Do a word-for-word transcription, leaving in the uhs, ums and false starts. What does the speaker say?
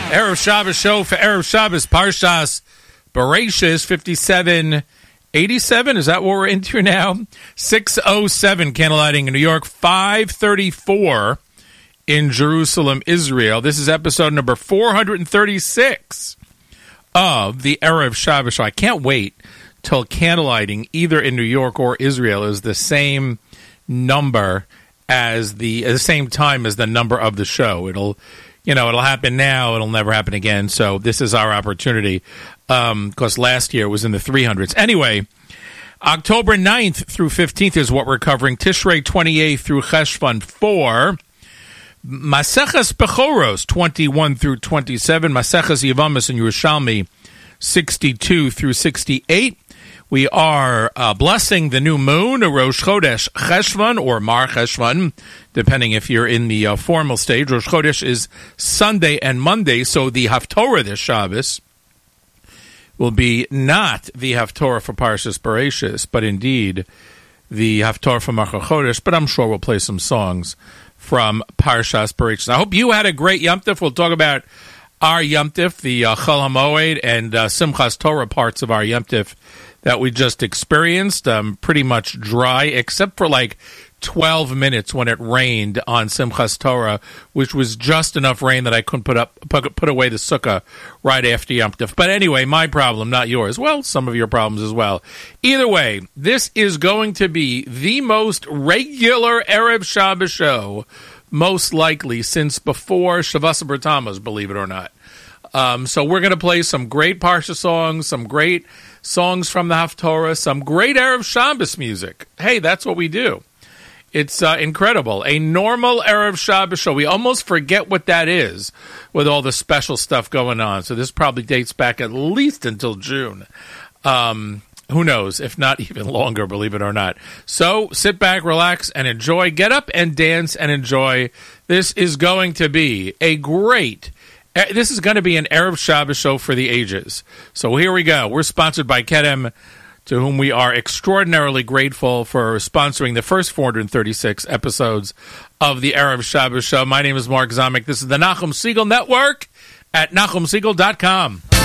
Erev Shabbos show for Erev Shabbos, Parshas Bereshis, fifty-seven eighty-seven. Is that what we're into now? six oh seven, candlelighting in New York, five thirty-four in Jerusalem, Israel. This is episode number four thirty-six of the Erev Shabbos show. I can't wait till candlelighting, either in New York or Israel, is the same number as the, at the same time as the number of the show. It'll You know, it'll happen now. It'll never happen again. So this is our opportunity, because um, last year was in the three hundreds. Anyway, October ninth through fifteenth is what we're covering. Tishrei twenty-eighth through Cheshvan four. Maseches Bechoros twenty-one through twenty-seven. Maseches Yevamos and Yerushalmi sixty-two through sixty-eight. We are uh, blessing the new moon, Rosh Chodesh Cheshvan, or Mar Cheshvan, depending if you're in the uh, formal stage. Rosh Chodesh is Sunday and Monday, so the Haftorah this Shabbos will be not the Haftorah for Parshas Bereshis, but indeed the Haftorah for Mar Chodesh, but I'm sure we'll play some songs from Parshas Bereshis. I hope you had a great Yom Tov. We'll talk about our Yom Tov, the uh, Chol HaMoed and uh, Simchas Torah parts of our Yom Tov that we just experienced. Um, pretty much dry, except for like twelve minutes when it rained on Simchas Torah, which was just enough rain that I couldn't put up put, put away the sukkah right after Yom Tov. But anyway, my problem, not yours. Well, some of your problems as well. Either way, this is going to be the most regular Erev Shabbos show, most likely since before Shavas B'Tammuz, believe it or not. Um, so we're going to play some great Parsha songs, some great songs from the Haftorah, some great Erev Shabbos music. Hey, that's what we do. It's uh, incredible. A normal Erev Shabbos show. We almost forget what that is with all the special stuff going on. So this probably dates back at least until June. Um, who knows, if not even longer, believe it or not. So sit back, relax, and enjoy. Get up and dance and enjoy. This is going to be a great This is going to be an Erev Shabbos show for the ages. So here we go. We're sponsored by Kedem, to whom we are extraordinarily grateful for sponsoring the first four thirty-six episodes of the Erev Shabbos show. My name is Mark Zamek. This is the Nachum Segal Network at nachum segal dot com.